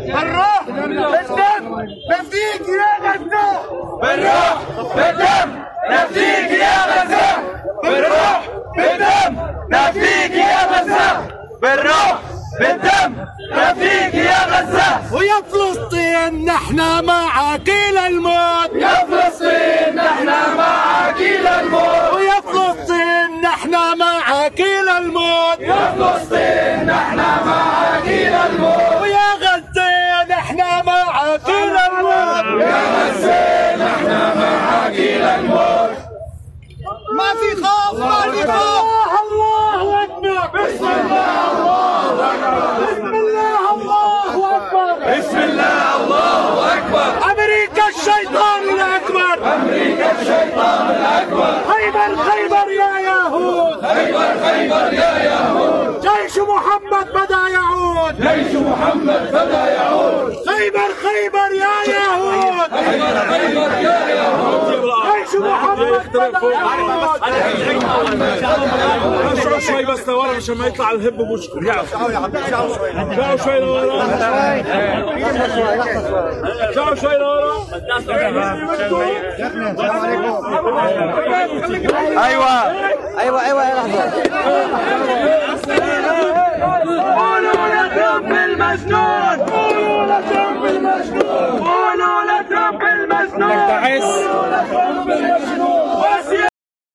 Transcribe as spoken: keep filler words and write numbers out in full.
بالروح بالدم نفديك يا غزة. بالروح بالدم نفديك يا غزة. بالروح بالدم نفديك يا غزة. بالروح بالدم نفديك يا غزة. ويا فلسطين نحن معك إلى الموت. يا فلسطين نحن معك إلى الموت. ويا فلسطين نحن معك إلى الموت. يا فلسطين نحن معك إلى الموت. ويا غزة نحن معك إلى الموت. يا غزة نحن معك إلى الموت. ما في خوف ما في خوف. الله أكبر. بسم الله الله أكبر. بسم الله الله أكبر. بسم الله الله أكبر. أمريكا الشيطان الأكبر. أمريكا الشيطان الأكبر. خيبر خيبر يا يهود. خيبر خيبر يا يهود. جيش محمد بدا يعود. جيش محمد بدا يعود. خيبر خيبر يا يهود. خيبر خيبر يا يهود. جيش محمد بدا يعود. رجعوا شوي بس لورا عشان ما يطلع الهب بوشكم. رجعوا رجعوا شوي لورا. رجعوا شوي لورا. ايوه ايوه ايوه يا لحظه. قولوا لترامب المجنون. قولوا لترامب المجنون. قولوا لترامب المجنون.